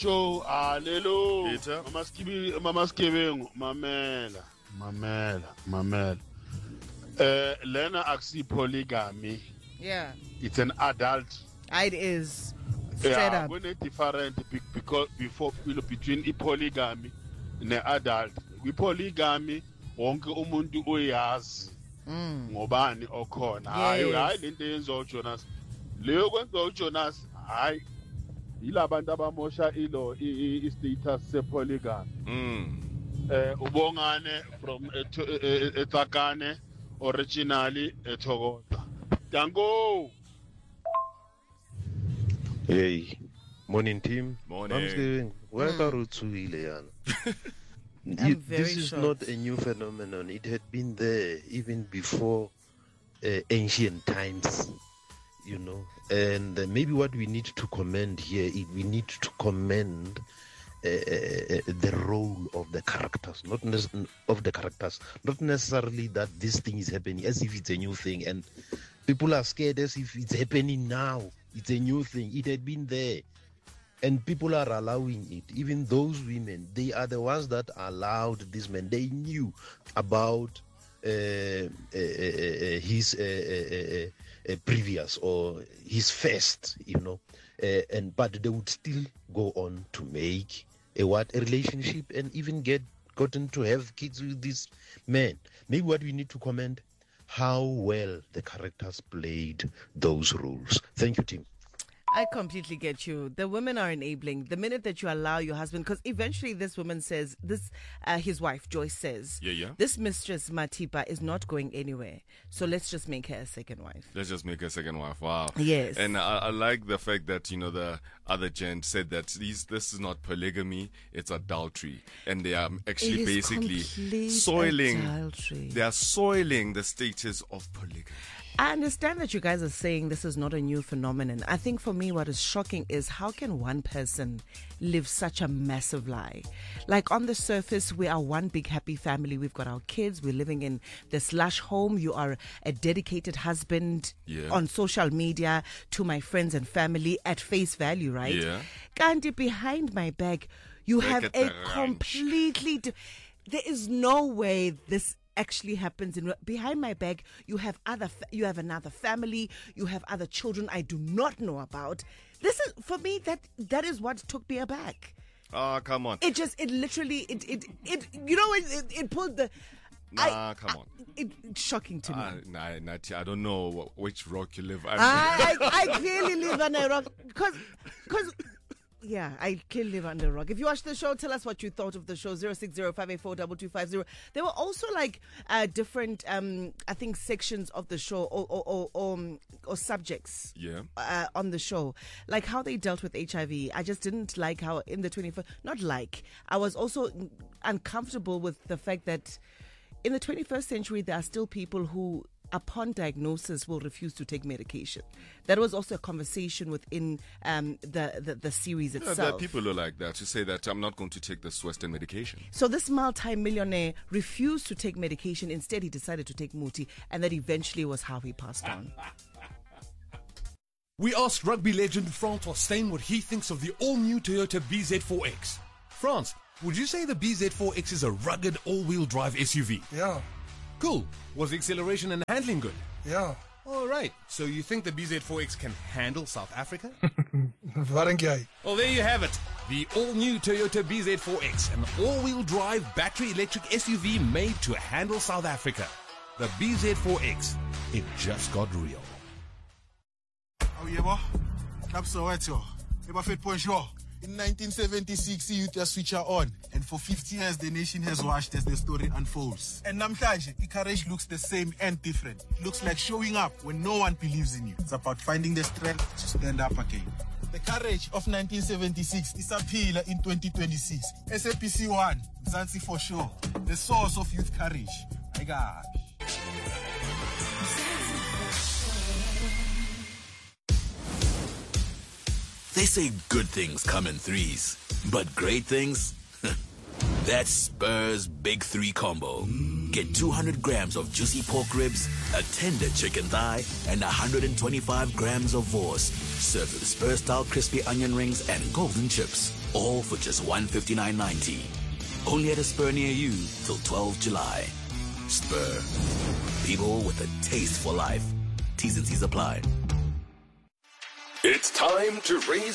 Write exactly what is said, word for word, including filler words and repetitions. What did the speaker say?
Joe, alelo. Peter. Mama Skibi, Mama Skibi, Mamela, Mamela, Mamela. Uh, Lena axi polygamy. Yeah. It's an adult. It is. Straight yeah, up. when it's different because before between a polygamy and an adult. We polygamy, wonke umuntu uyazi. Ngobani okhona. Hayi, hayi lento yenza uJonas. Leyo kwenza uJonas, hayi. Ilabantu abamosha ilo i-status se-polygamy. Mm. Eh ubongane from eTakane originally eThokoza. Dango. Hey, morning team. Morning. I'm saying, where are you to I'm very This is shocked. not a new phenomenon. It had been there even before uh, ancient times, you know. And uh, maybe what we need to commend here is we need to commend uh, uh, the role of the characters, not nec- of the characters, not necessarily that this thing is happening as if it's a new thing, and people are scared as if it's happening now. It's a new thing. It had been there. And people are allowing it. Even those women, they are the ones that allowed this man. They knew about uh, uh, uh, his uh, uh, uh, previous or his first, you know. Uh, and but they would still go on to make a what a relationship and even get gotten to have kids with this man. Maybe what we need to comment how well the characters played those roles. Thank you, team. I completely get you. The women are enabling. The minute that you allow your husband, because eventually this woman says, this, uh, his wife, Joyce says, Yeah, yeah. this mistress, Matipa, is not going anywhere. So let's just make her a second wife. Let's just make her a second wife. Wow. Yes. And I, I like the fact that, you know, the other gent said that these, this is not polygamy, it's adultery. And they are actually It is basically complete soiling, adultery. they are soiling the status of polygamy. I understand that you guys are saying this is not a new phenomenon. I think for me, what is shocking is how can one person live such a massive lie? Like on the surface, we are one big happy family. We've got our kids. We're living in this lush home. You are a dedicated husband Yeah. on social media to my friends and family at face value, right? Yeah. Kandi, behind my back, you Back have at a the ranch. completely... di- there is no way this actually happens in behind my back. You have other fa- you have another family, you have other children I do not know about. This is for me that that is what took me aback. Ah, come on. It just it literally it it, it you know it, it, it pulled the Nah, I, come on. I, it, it's shocking to me. Ah, nah, not, I don't know wh- which rock you live on. I, I, I clearly live on a rock because because yeah, I clearly live under a rock. If you watched the show, tell us what you thought of the show. zero six zero five eight four two two five zero. There were also like uh, different, um, I think, sections of the show or or or, or, um, or subjects. Yeah. Uh, on the show, like how they dealt with H I V. I just didn't like how in the twenty-first. Not like I was also uncomfortable with the fact that in the twenty-first century there are still people who, upon diagnosis, will refuse to take medication. That was also a conversation within um, the, the the series Yeah, itself. there are people who are like that, who say that I'm not going to take this Western medication. So this multi-millionaire refused to take medication. Instead, he decided to take Muti, and that eventually was how he passed on. We asked rugby legend Francois Steyn what he thinks of the all-new Toyota B Z four X. France, would you say the B Z four X is a rugged all-wheel drive S U V? Yeah, Cool. Was the acceleration and handling good? yeah. All right. So you think the B Z four X can handle South Africa? Wat dink jy? Well, there you have it. The all-new Toyota B Z four X, an all-wheel drive battery electric S U V made to handle South Africa. The B Z four X. It just got real. Oh, yebo. Klap Soweto. Yebo Fit Point Show. In nineteen seventy-six, youth just switch her on. And for fifty years, the nation has watched as the story unfolds. And namhlanje, iCourage looks the same and different. It looks like showing up when no one believes in you. It's about finding the strength to stand up again. The courage of nineteen seventy-six is appeal in twenty twenty-six. S A P C one, Mzansi for sure. The source of youth courage. My gosh. They say good things come in threes, but great things? That's Spur's Big Three Combo. Get two hundred grams of juicy pork ribs, a tender chicken thigh, and one hundred twenty-five grams of vorst. Served with Spur-style crispy onion rings and golden chips. All for just one hundred fifty-nine ninety. Only at a Spur near you till twelfth of July. Spur. People with a taste for life. T's and C's apply. It's time to raise